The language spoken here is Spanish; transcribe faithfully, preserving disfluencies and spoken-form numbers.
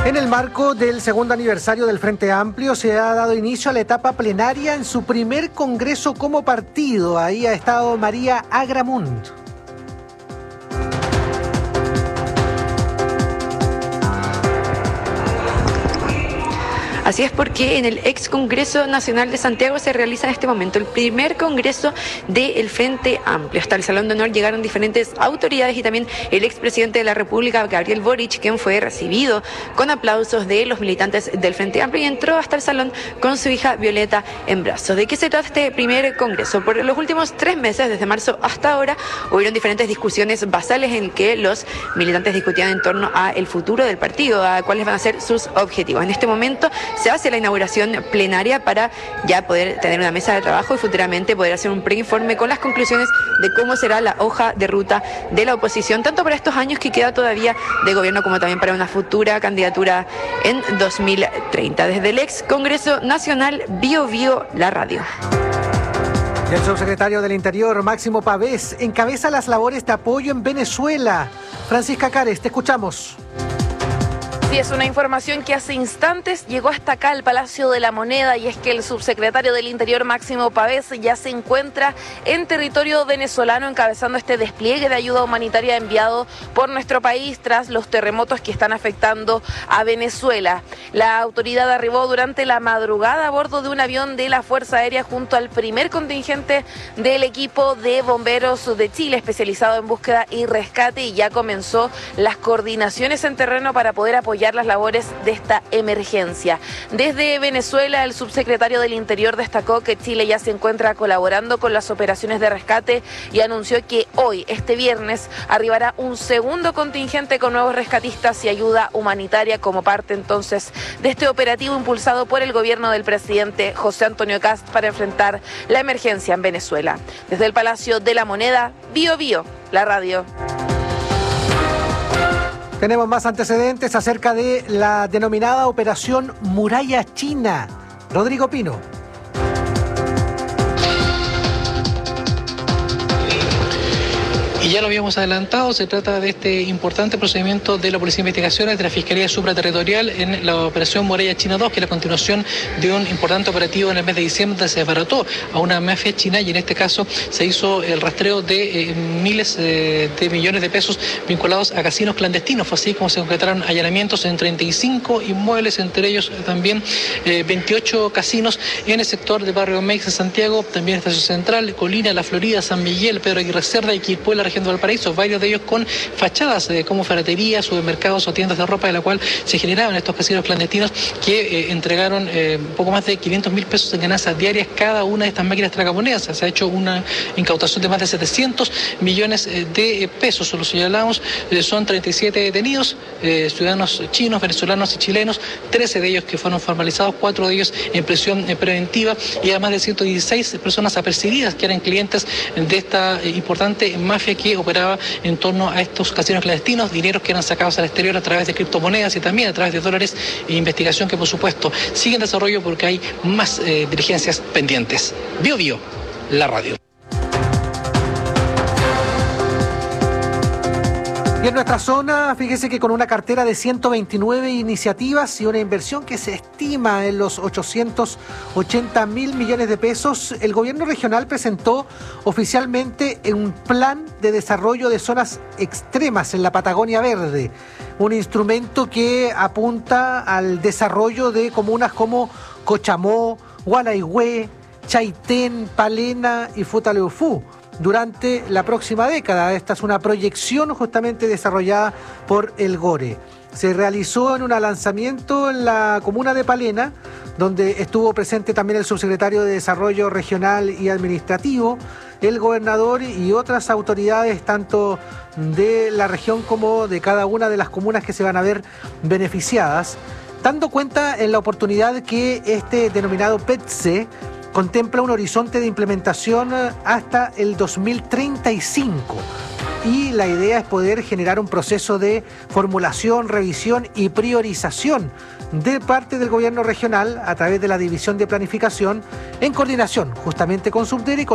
En el marco del segundo aniversario del Frente Amplio se ha dado inicio a la etapa plenaria en su primer congreso como partido. Ahí ha estado María Agramunt. Así es, porque en el ex Congreso Nacional de Santiago se realiza en este momento el primer congreso del Frente Amplio. Hasta el Salón de Honor llegaron diferentes autoridades y también el expresidente de la República, Gabriel Boric, quien fue recibido con aplausos de los militantes del Frente Amplio y entró hasta el salón con su hija Violeta en brazos. ¿De qué se trata este primer congreso? Por los últimos tres meses, desde marzo hasta ahora, hubieron diferentes discusiones basales en que los militantes discutían en torno al futuro del partido, a cuáles van a ser sus objetivos. En este momento se hace la inauguración plenaria para ya poder tener una mesa de trabajo y futuramente poder hacer un preinforme con las conclusiones de cómo será la hoja de ruta de la oposición, tanto para estos años que queda todavía de gobierno como también para una futura candidatura en dos mil treinta. Desde el ex Congreso Nacional, Bio Bio, la radio. Y el subsecretario del Interior, Máximo Pavés, encabeza las labores de apoyo en Venezuela. Francisca Cares, te escuchamos. Sí, es una información que hace instantes llegó hasta acá al Palacio de la Moneda, y es que el subsecretario del Interior, Máximo Pavés, ya se encuentra en territorio venezolano encabezando este despliegue de ayuda humanitaria enviado por nuestro país tras los terremotos que están afectando a Venezuela. La autoridad arribó durante la madrugada a bordo de un avión de la Fuerza Aérea junto al primer contingente del equipo de bomberos de Chile especializado en búsqueda y rescate, y ya comenzó las coordinaciones en terreno para poder apoyar las labores de esta emergencia. Desde Venezuela, el subsecretario del Interior destacó que Chile ya se encuentra colaborando con las operaciones de rescate y anunció que hoy, este viernes, arribará un segundo contingente con nuevos rescatistas y ayuda humanitaria como parte entonces de este operativo impulsado por el gobierno del presidente José Antonio Kast para enfrentar la emergencia en Venezuela. Desde el Palacio de la Moneda, Bio Bio, la radio. Tenemos más antecedentes acerca de la denominada Operación Muralla China. Rodrigo Pino. Y ya lo habíamos adelantado, se trata de este importante procedimiento de la Policía de Investigaciones de la Fiscalía Supraterritorial en la Operación Muralla China dos, que es la continuación de un importante operativo en el mes de diciembre donde se desbarató a una mafia china, y en este caso se hizo el rastreo de eh, miles eh, de millones de pesos vinculados a casinos clandestinos. Fue así como se concretaron allanamientos en treinta y cinco inmuebles, entre ellos también eh, veintiocho casinos en el sector de Barrio Meix de Santiago, también Estación Central, Colina, La Florida, San Miguel, Pedro Aguirre Cerda y Quilpué, la región de Valparaíso, varios de ellos con fachadas eh, como ferreterías, supermercados o tiendas de ropa, de la cual se generaban estos casinos clandestinos que eh, entregaron eh, un poco más de quinientos mil pesos en ganancias diarias cada una de estas máquinas tragamonedas. Se ha hecho una incautación de más de setecientos millones eh, de pesos. Lo señalamos, eh, son treinta y siete detenidos, eh, ciudadanos chinos, venezolanos y chilenos, trece de ellos que fueron formalizados, cuatro de ellos en prisión eh, preventiva, y además de ciento dieciséis personas apercibidas que eran clientes de esta eh, importante mafia que que operaba en torno a estos casinos clandestinos, dineros que eran sacados al exterior a través de criptomonedas y también a través de dólares, e investigación que por supuesto sigue en desarrollo porque hay más eh, diligencias pendientes. Bio Bio, la radio. Y en nuestra zona, fíjese que con una cartera de ciento veintinueve iniciativas y una inversión que se estima en los ochocientos ochenta mil millones de pesos, el gobierno regional presentó oficialmente un plan de desarrollo de zonas extremas en la Patagonia Verde, un instrumento que apunta al desarrollo de comunas como Cochamó, Gualeguay, Chaitén, Palena y Futaleufú durante la próxima década. Esta es una proyección justamente desarrollada por el GORE. Se realizó en un lanzamiento en la comuna de Palena, donde estuvo presente también el subsecretario de Desarrollo Regional y Administrativo, el gobernador y otras autoridades tanto de la región como de cada una de las comunas que se van a ver beneficiadas, dando cuenta en la oportunidad que este denominado P E T S E contempla un horizonte de implementación hasta el dos mil treinta y cinco. Y la idea es poder generar un proceso de formulación, revisión y priorización de parte del gobierno regional a través de la División de Planificación en coordinación justamente con Subdere y con